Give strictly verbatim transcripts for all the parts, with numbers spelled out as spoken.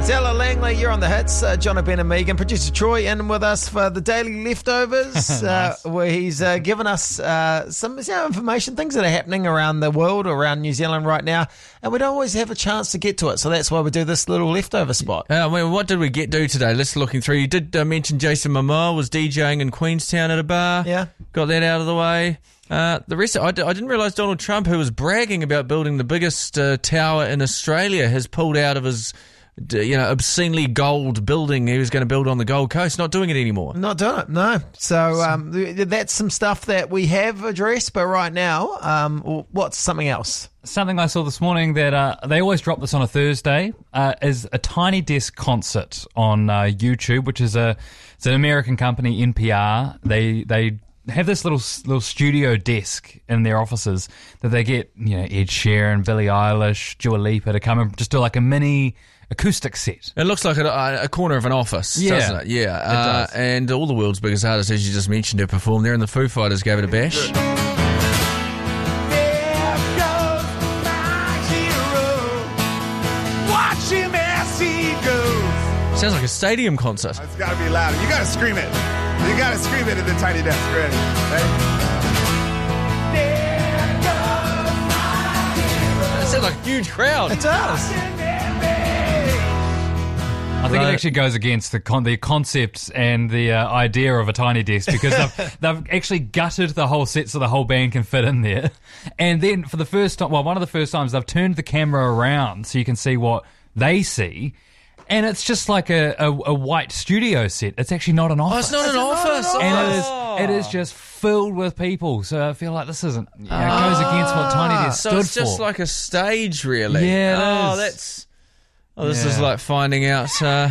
Zella Langley, you're on the hits. Uh, John O'Brien and Megan, producer Troy, in with us for the Daily Leftovers, Nice. uh, where he's uh, given us uh, some you know, information, things that are happening around the world, around New Zealand right now, and we don't always have a chance to get to it, so that's why we do this little leftover spot. Uh, well, what did we get to today? Let's looking through. You did uh, mention Jason Momoa was DJing in Queenstown at a bar. Yeah. Got that out of the way. Uh, the rest, I, d- I didn't realise Donald Trump, who was bragging about building the biggest uh, tower in Australia, has pulled out of his, d- you know, obscenely gold building he was going to build on the Gold Coast. Not doing it anymore. Not doing it, no. So um, th- that's some stuff that we have addressed, but right now, um, what's something else? Something I saw this morning that uh, they always drop this on a Thursday uh, is a Tiny Desk concert on uh, YouTube, which is a it's an American company, N P R. They they have this little little studio desk in their offices that they get, you know, Ed Sheeran, Billie Eilish, Dua Lipa to come and just do like a mini acoustic set. It looks like a, a corner of an office, Yeah. doesn't it? Yeah. It Uh, does. and all the world's biggest artists, as you just mentioned, have performed there, and the Foo Fighters gave it a bash. Sounds like a stadium concert. It's got to be louder. You got to scream it. You got to scream it at the Tiny Desk. Ready? Ready? It sounds like a huge crowd. It does. I think Right. it actually goes against the con- the concept and the uh, idea of a tiny desk because they've, they've actually gutted the whole set so the whole band can fit in there. And then for the first time, well, one of the first times, they've turned the camera around so you can see what they see. And it's just like a, a, a white studio set. It's actually not an Oh, office. it's not an office. And it is, Oh. it is just filled with people. So I feel like this isn't, you know, it goes against what Tiny Desk So stood it's just for. like a stage, really. Yeah, it Oh, is. that's. Oh, this is Yeah. like finding out. Uh,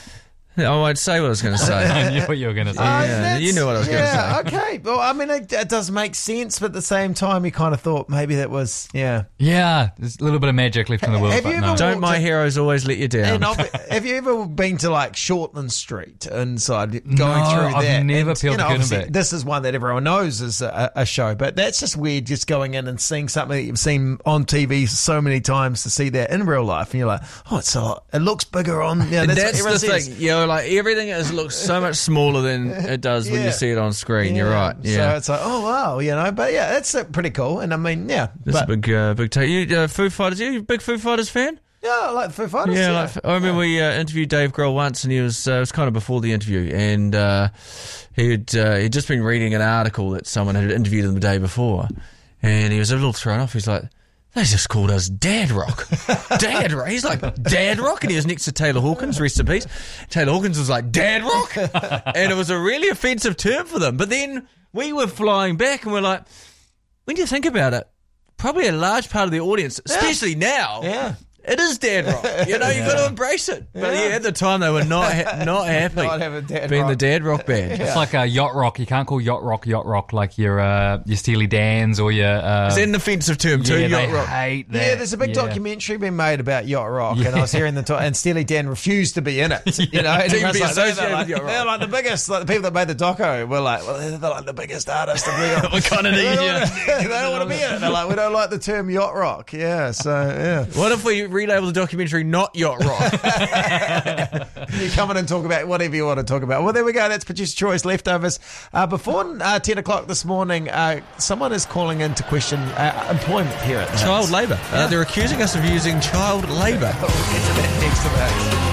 I won't say what I was going to say. I knew what you were going to say. Uh, Yeah, that's- you knew what I was gonna yeah, say. okay. Well, I mean, it, it does make sense, but at the same time, you kind of thought maybe that was, yeah. Yeah, there's a little bit of magic left in the world. Have but you no. ever Don't my walked- heroes always let you down? And I've- have you ever been to like Shortland Street inside, going No, through I've that? never And, peeled you know, the curtain obviously, back. This is one that everyone knows is a, a show, but that's just weird. Just going in and seeing something that you've seen on T V so many times to see that in real life, and you're like, oh, it's a lot. It looks bigger on. Yeah, And that's, that's, what everyone the says. thing, you know, like everything is looks so much smaller than it does when Yeah. you see it on screen. You're right. So Yeah, it's like, oh wow, you know, but yeah, that's uh, pretty cool. And I mean, yeah, it's a but, big, uh, big take. You, uh, Foo Fighters? You a big Foo Fighters fan? yeah, I like the Foo Fighters. Yeah, Yeah, like, I remember we uh, interviewed Dave Grohl once, and he was uh, it was kind of before the interview, and uh, he'd uh, he'd just been reading an article that someone had interviewed him the day before, and he was a little thrown off. He's like, they just called us Dad Rock. Dad Rock. He's like, Dad Rock? And he was next to Taylor Hawkins, rest in peace. Taylor Hawkins was like, Dad Rock? And it was a really offensive term for them. But then we were flying back and we're like, when you think about it, probably a large part of the audience, especially now, yeah. it is Dad Rock. You know, you've got to embrace it. But yeah, Yeah. at the time, they were not ha- not happy Not having Dad being Rock. the Dad Rock band. It's like a yacht rock. You can't call yacht rock yacht rock like your uh, your Steely Dan's or your. Uh, It's an offensive term too, yeah, yacht they rock. hate that. Yeah, there's a big Yeah. documentary being made about Yacht Rock, and I was hearing the talk, and Steely Dan refused to be in it. You know, and To even everyone's be like, they're associated like, with Yacht Rock. they're like the biggest, like the people that made the doco were like, well, they're like the biggest artists of the We kind of need They don't you. wanna- they don't want to be in it. They're like, we don't like the term Yacht Rock. Yeah, so yeah. What if we relabel the documentary not Yacht Rock? You come in and talk about whatever you want to talk about. Well, there we go. That's Producer Troy's Leftovers. Uh, before uh, ten o'clock this morning, uh, someone is calling in to question uh, employment here at the Child Hits. labour. Uh, they're accusing us of using child labour. We'll get to that next to that.